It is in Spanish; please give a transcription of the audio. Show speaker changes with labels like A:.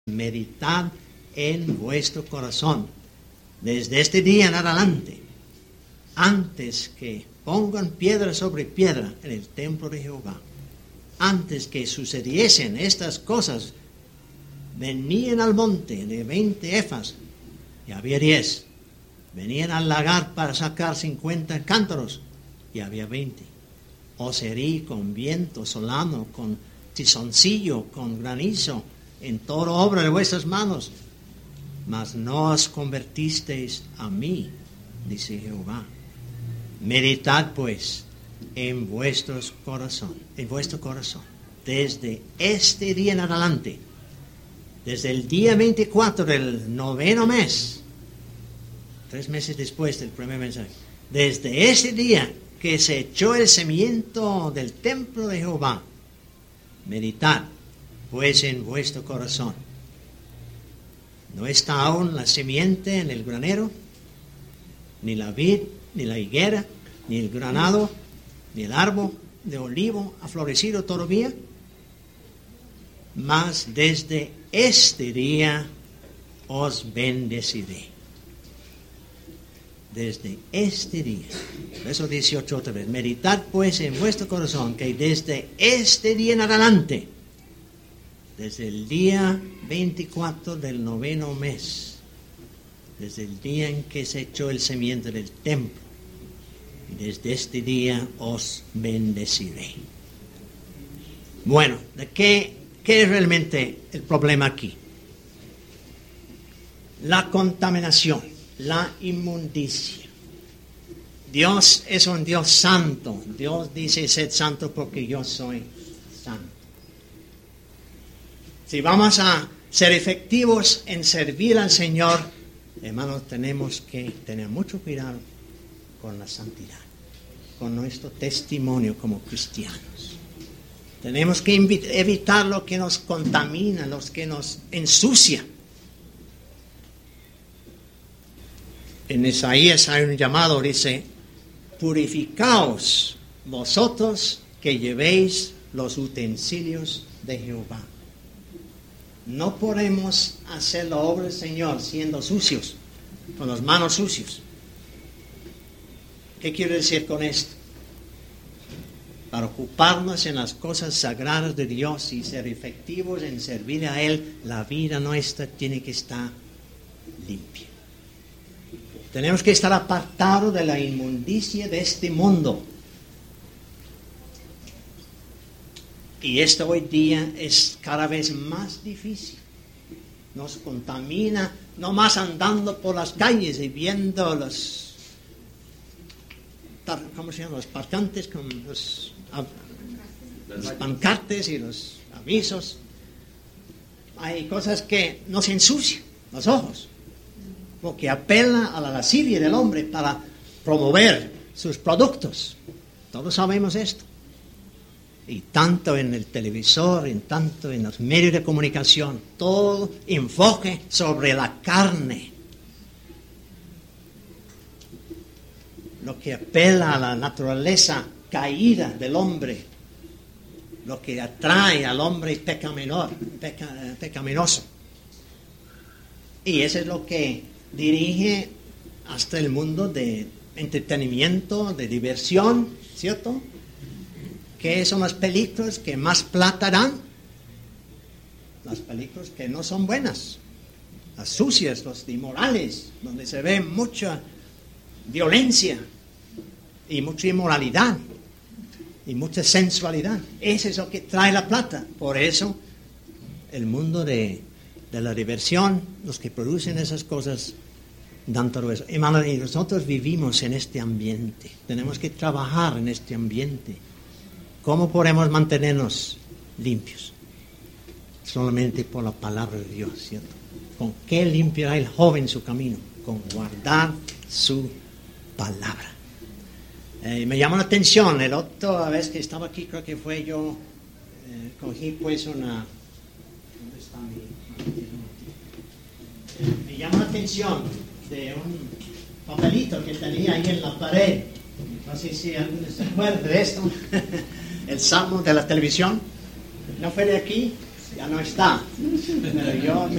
A: meditad en vuestro corazón desde este día en adelante, antes que pongan piedra sobre piedra en el templo de Jehová. Antes que sucediesen estas cosas, venían al monte de 20 efas, y había 10. Venían al lagar para sacar 50 cántaros, y había 20. Os herí con viento solano, con tizoncillo, con granizo, en toda obra de vuestras manos, mas no os convertisteis a mí, dice Jehová. Meditad pues en vuestro corazón, desde este día en adelante, desde el día 24 del 9º mes, 3 meses después del primer mensaje, desde ese día que se echó el cimiento del templo de Jehová, meditad pues en vuestro corazón. ¿No está aún la simiente en el granero? Ni la vid, ni la higuera, ni el granado, ni el árbol de olivo ha florecido todavía. Mas desde este día os bendeciré. Desde este día. Verso 18 otra vez. Meditad pues en vuestro corazón que desde este día en adelante, desde el día 24 del 9º mes, desde el día en que se echó el cimiento del templo, y desde este día os bendeciré. Bueno, ¿de qué es realmente el problema aquí? La contaminación, la inmundicia. Dios es un Dios santo. Dios dice, sed santo porque yo soy santo. Si vamos a ser efectivos en servir al Señor, hermanos, tenemos que tener mucho cuidado con la santidad, con nuestro testimonio como cristianos. Tenemos que evitar lo que nos contamina, lo que nos ensucia. En Isaías hay un llamado, dice, purificaos vosotros que llevéis los utensilios de Jehová. No podemos hacer la obra del Señor siendo sucios, con las manos sucias. ¿Qué quiero decir con esto? Para ocuparnos en las cosas sagradas de Dios y ser efectivos en servir a Él, la vida nuestra tiene que estar limpia. Tenemos que estar apartados de la inmundicia de este mundo. Y esto hoy día es cada vez más difícil. Nos contamina, no más andando por las calles y viendo los, ¿cómo se llaman? Los parcantes con los pancartes y los avisos. Hay cosas que nos ensucian los ojos, porque apela a la lascivia del hombre para promover sus productos. Todos sabemos esto. Y tanto en el televisor, tanto en los medios de comunicación, todo enfoque sobre la carne. Lo que apela a la naturaleza caída del hombre, lo que atrae al hombre pecaminoso. Y eso es lo que dirige hasta el mundo de entretenimiento, de diversión, ¿cierto? ¿Qué son las películas que más plata dan? Las películas que no son buenas, las sucias, las inmorales, donde se ve mucha violencia y mucha inmoralidad y mucha sensualidad. Eso es lo que trae la plata. Por eso el mundo de la diversión, los que producen esas cosas, dan todo eso. Hermanos, y nosotros vivimos en este ambiente. Tenemos que trabajar en este ambiente. ¿Cómo podemos mantenernos limpios? Solamente por la palabra de Dios, ¿cierto? ¿Con qué limpiará el joven su camino? Con guardar su palabra. Me llamó la atención, la otra vez que estaba aquí, creo que fue yo, cogí pues una... ¿Dónde está me llamó la atención de un papelito que tenía ahí en la pared. No sé si alguien se acuerda de esto. El salmo de la televisión. ¿No fue de aquí? ya no está. Pero yo